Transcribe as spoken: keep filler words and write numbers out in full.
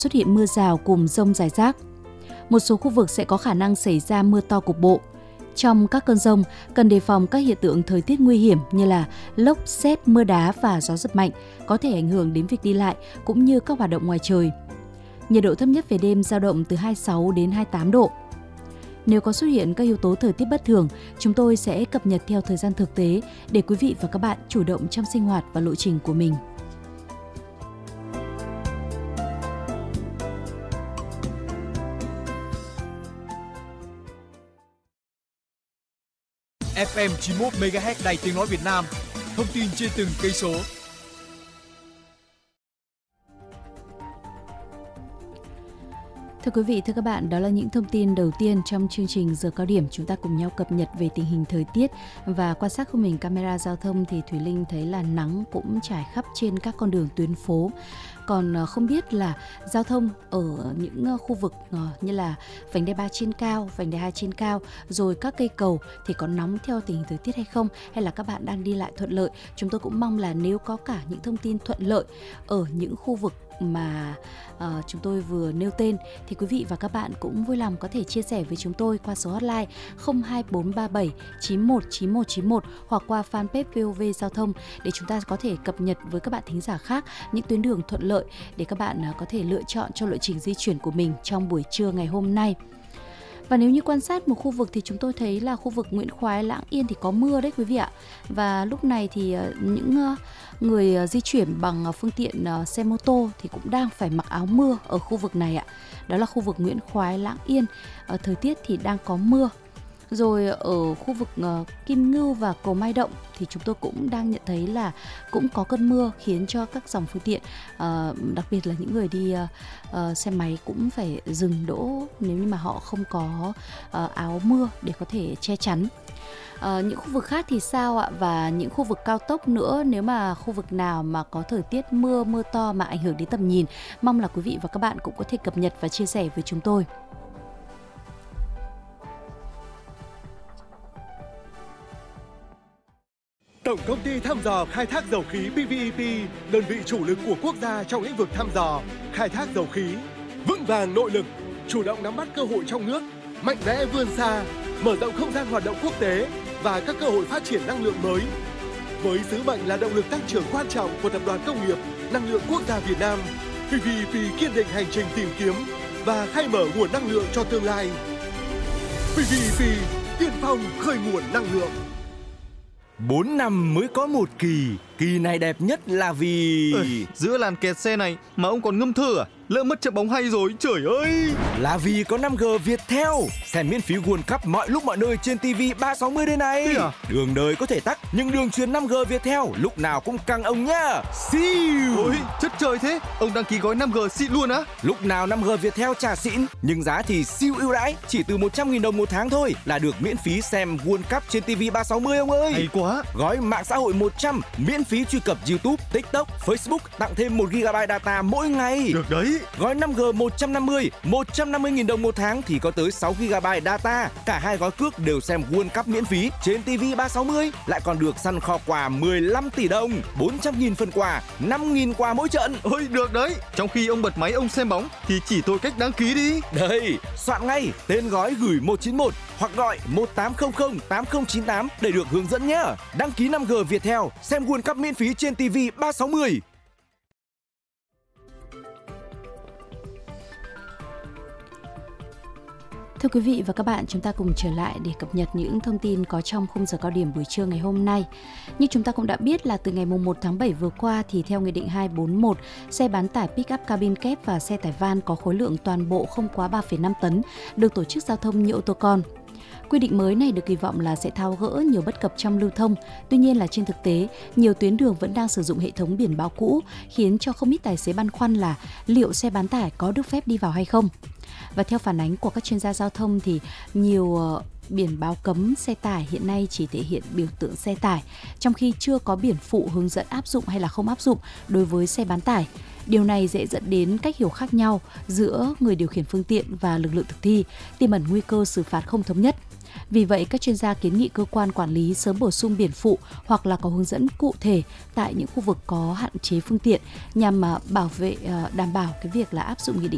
xuất hiện mưa rào cùng dông rải rác. Một số khu vực sẽ có khả năng xảy ra mưa to cục bộ. Trong các cơn dông, cần đề phòng các hiện tượng thời tiết nguy hiểm như là lốc, sét, mưa đá và gió giật mạnh có thể ảnh hưởng đến việc đi lại cũng như các hoạt động ngoài trời. Nhiệt độ thấp nhất về đêm dao động từ hai mươi sáu đến hai mươi tám độ. Nếu có xuất hiện các yếu tố thời tiết bất thường, chúng tôi sẽ cập nhật theo thời gian thực tế để quý vị và các bạn chủ động trong sinh hoạt và lộ trình của mình. ép em chín mươi mốt mê ga héc Đài Tiếng nói Việt Nam, thông tin trên từng cây số. Thưa quý vị, thưa các bạn, đó là những thông tin đầu tiên trong chương trình Giờ Cao Điểm. Chúng ta cùng nhau cập nhật về tình hình thời tiết và quan sát khung hình camera giao thông thì Thùy Linh thấy là nắng cũng trải khắp trên các con đường tuyến phố. Còn không biết là giao thông ở những khu vực như là vành đai ba trên cao, vành đai hai trên cao, rồi các cây cầu thì có nóng theo tình hình thời tiết hay không, hay là các bạn đang đi lại thuận lợi. Chúng tôi cũng mong là nếu có cả những thông tin thuận lợi ở những khu vực mà uh, chúng tôi vừa nêu tên thì quý vị và các bạn cũng vui lòng có thể chia sẻ với chúng tôi qua số hotline không hai bốn ba bảy chín một chín một chín một hoặc qua fanpage vê o vê Giao thông để chúng ta có thể cập nhật với các bạn thính giả khác những tuyến đường thuận lợi để các bạn uh, có thể lựa chọn cho lộ trình di chuyển của mình trong buổi trưa ngày hôm nay. Và nếu như quan sát một khu vực thì chúng tôi thấy là khu vực Nguyễn Khoái, Lạng Yên thì có mưa đấy quý vị ạ. Và lúc này thì những người di chuyển bằng phương tiện xe mô tô thì cũng đang phải mặc áo mưa ở khu vực này ạ. Đó là khu vực Nguyễn Khoái, Lạng Yên. Thời tiết thì đang có mưa. Rồi ở khu vực uh, Kim Ngưu và Cầu Mai Động thì chúng tôi cũng đang nhận thấy là cũng có cơn mưa khiến cho các dòng phương tiện, uh, đặc biệt là những người đi uh, uh, xe máy cũng phải dừng đỗ nếu như mà họ không có uh, áo mưa để có thể che chắn. Uh, những khu vực khác thì sao ạ? Và những khu vực cao tốc nữa, nếu mà khu vực nào mà có thời tiết mưa, mưa to mà ảnh hưởng đến tầm nhìn, mong là quý vị và các bạn cũng có thể cập nhật và chia sẻ với chúng tôi. Tổng công ty thăm dò khai thác dầu khí pê vê e pê, đơn vị chủ lực của quốc gia trong lĩnh vực thăm dò, khai thác dầu khí, vững vàng nội lực, chủ động nắm bắt cơ hội trong nước, mạnh mẽ vươn xa, mở rộng không gian hoạt động quốc tế và các cơ hội phát triển năng lượng mới. Với sứ mệnh là động lực tăng trưởng quan trọng của Tập đoàn Công nghiệp Năng lượng Quốc gia Việt Nam, pê vê e pê kiên định hành trình tìm kiếm và khai mở nguồn năng lượng cho tương lai. pê vê e pê tiên phong khơi nguồn năng lượng. Bốn năm mới có một kỳ, kỳ này đẹp nhất là vì... Ừ, giữa làn kẹt xe này mà ông còn ngâm thơ à? Lỡ mất trận bóng hay rồi, trời ơi! Là vì có năm G Viettel. Xem miễn phí World Cup mọi lúc mọi nơi trên ti vi ba sáu mươi đây này. À? Đường đời có thể tắc, nhưng đường truyền năm G Viettel lúc nào cũng căng ông nhá. Siêu! Ôi, chất trời thế! Ông đăng ký gói năm G xịn luôn á? Lúc nào năm G Viettel trả xịn, nhưng giá thì siêu ưu đãi, chỉ từ một trăm nghìn đồng một tháng thôi là được miễn phí xem World Cup trên ti vi ba sáu mươi ông ơi. Hay quá! Gói mạng xã hội một trăm, miễn phí truy cập YouTube, TikTok, Facebook, tặng thêm một gi-ga-bai data mỗi ngày. Được đấy! Gói năm G một trăm năm mươi, một trăm năm mươi nghìn đồng một tháng thì có tới sáu gi-ga-bai data. Cả hai gói cước đều xem World Cup miễn phí trên ti vi ba sáu mươi, lại còn được săn kho quà mười lăm tỷ đồng, bốn trăm nghìn phần quà, năm nghìn quà mỗi trận. Ôi được đấy! Trong khi ông bật máy ông xem bóng thì chỉ tôi cách đăng ký đi. Đây, soạn ngay tên gói gửi một chín một hoặc gọi một tám không không tám không chín tám để được hướng dẫn nhé. Đăng ký năm G Viettel, xem World Cup miễn phí trên ti vi ba sáu mươi. Thưa quý vị và các bạn, chúng ta cùng trở lại để cập nhật những thông tin có trong khung giờ cao điểm buổi trưa ngày hôm nay. Như chúng ta cũng đã biết là từ ngày mùng một tháng bảy vừa qua thì theo Nghị định hai bốn mốt, xe bán tải pick-up cabin kép và xe tải van có khối lượng toàn bộ không quá ba phẩy năm tấn được tổ chức giao thông như ô tô con. Quy định mới này được kỳ vọng là sẽ tháo gỡ nhiều bất cập trong lưu thông. Tuy nhiên là trên thực tế, nhiều tuyến đường vẫn đang sử dụng hệ thống biển báo cũ, khiến cho không ít tài xế băn khoăn là liệu xe bán tải có được phép đi vào hay không. Và theo phản ánh của các chuyên gia giao thông thì nhiều biển báo cấm xe tải hiện nay chỉ thể hiện biểu tượng xe tải, trong khi chưa có biển phụ hướng dẫn áp dụng hay là không áp dụng đối với xe bán tải. Điều này dễ dẫn đến cách hiểu khác nhau giữa người điều khiển phương tiện và lực lượng thực thi, tiềm ẩn nguy cơ xử phạt không thống nhất. Vì vậy, các chuyên gia kiến nghị cơ quan quản lý sớm bổ sung biển phụ hoặc là có hướng dẫn cụ thể tại những khu vực có hạn chế phương tiện nhằm bảo vệ đảm bảo cái việc là áp dụng Nghị định